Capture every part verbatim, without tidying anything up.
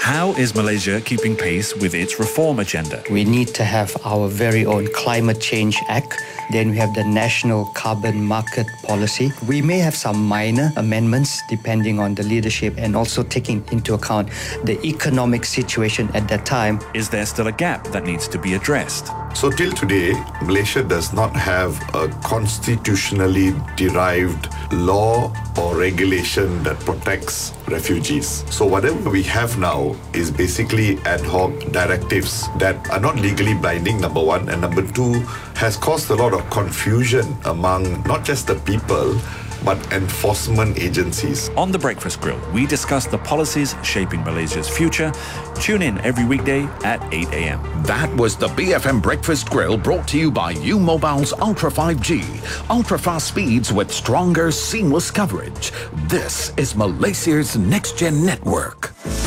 How is Malaysia keeping pace with its reform agenda? We need to have our very own Climate Change Act. Then we have the National Carbon Market Policy. We may have some minor amendments depending on the leadership and also taking into account the economic situation at that time. Is there still a gap that needs to be addressed? So till today, Malaysia does not have a constitutionally derived law or regulation that protects refugees. So whatever we have now is basically ad hoc directives that are not legally binding, number one, and number two, has caused a lot of confusion among not just the people, but enforcement agencies. On The Breakfast Grill, we discuss the policies shaping Malaysia's future. Tune in every weekday at eight a.m. That was the B F M Breakfast Grill, brought to you by U Mobile's Ultra five G. Ultra fast speeds with stronger, seamless coverage. This is Malaysia's next-gen network.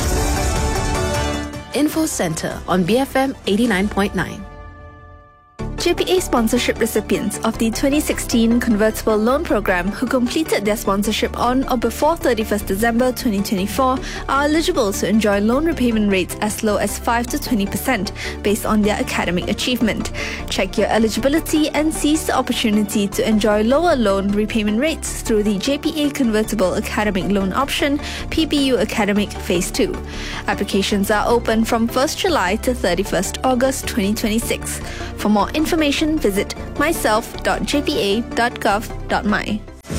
Info Centre on B F M eighty-nine point nine. J P A sponsorship recipients of the twenty sixteen Convertible Loan Programme who completed their sponsorship on or before thirty-first December twenty twenty-four are eligible to enjoy loan repayment rates as low as five to twenty percent based on their academic achievement. Check your eligibility and seize the opportunity to enjoy lower loan repayment rates through the J P A Convertible Academic Loan Option P B U Academic Phase two. Applications are open from first July to thirty-first August twenty twenty-six. For more information, visit myself dot j p a dot gov dot my.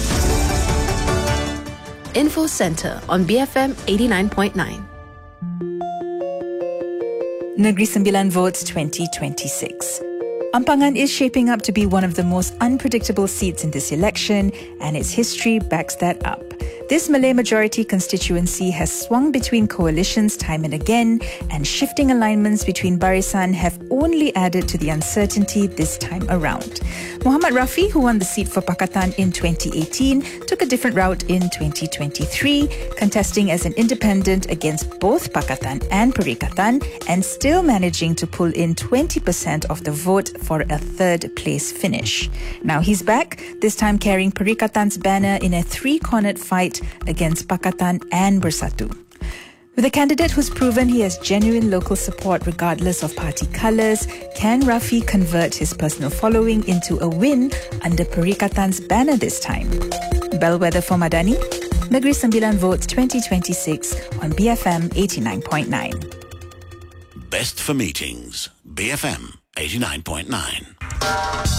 Info Centre on B F M eighty-nine point nine. Negeri Sembilan Votes twenty twenty-six. Ampangan is shaping up to be one of the most unpredictable seats in this election, and its history backs that up. This Malay majority constituency has swung between coalitions time and again, and shifting alignments between Barisan have only added to the uncertainty this time around. Muhammad Rafi, who won the seat for Pakatan in twenty eighteen, took a different route in twenty twenty-three, contesting as an independent against both Pakatan and Perikatan, and still managing to pull in twenty percent of the vote for a third place finish. Now he's back, this time carrying Perikatan's banner in a three-cornered fight against Pakatan and Bersatu. With a candidate who's proven he has genuine local support regardless of party colours, can Rafi convert his personal following into a win under Perikatan's banner this time? Bellwether for Madani? Negeri Sembilan Votes twenty twenty-six on B F M eighty-nine point nine. Best for meetings, B F M eighty-nine point nine.